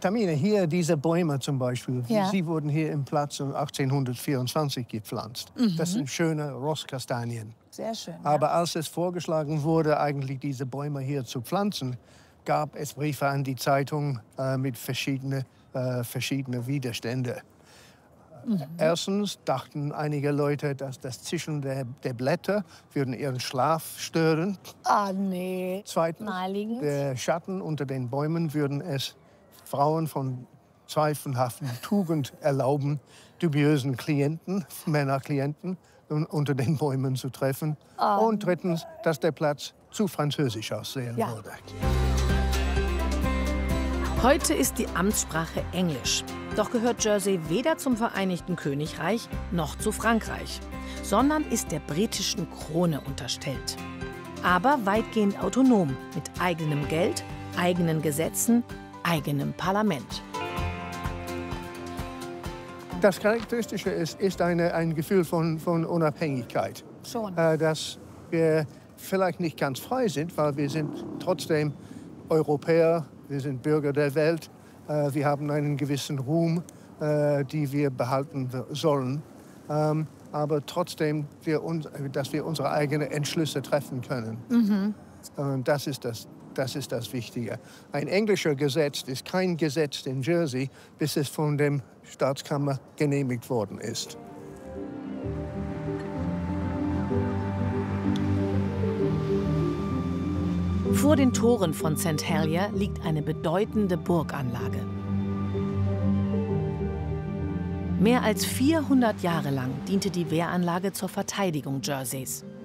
Tamine, hier diese Bäume zum Beispiel, Ja. sie wurden hier im Platz 1824 gepflanzt. Das sind schöne Rosskastanien. Sehr schön. Aber als es vorgeschlagen wurde, eigentlich diese Bäume hier zu pflanzen, gab es Briefe an die Zeitung mit verschiedenen Widerständen. Erstens dachten einige Leute, dass das Zischen der Blätter würden ihren Schlaf stören. Ah, nee. Zweitens, Naheliegend. der Schatten unter den Bäumen würden es Frauen von zweifelhaften Tugend erlauben, dubiösen Klienten, Männerklienten, unter den Bäumen zu treffen. Und drittens, dass der Platz zu französisch aussehen würde. Heute ist die Amtssprache Englisch. Doch gehört Jersey weder zum Vereinigten Königreich noch zu Frankreich, sondern ist der britischen Krone unterstellt. Aber weitgehend autonom, mit eigenem Geld, eigenen Gesetzen, eigenem Parlament. Das Charakteristische ist ein Gefühl von Unabhängigkeit. Schon. Dass wir vielleicht nicht ganz frei sind, weil wir sind trotzdem Europäer, wir sind Bürger der Welt, wir haben einen gewissen Ruhm, die wir behalten sollen. Aber trotzdem, dass wir unsere eigenen Entschlüsse treffen können. Das ist das Wichtige. Ein englischer Gesetz ist kein Gesetz in Jersey, bis es von der Staatskammer genehmigt worden ist. Vor den Toren von St. Helier liegt eine bedeutende Burganlage. Mehr als 400 Jahre lang diente die Wehranlage zur Verteidigung Jerseys.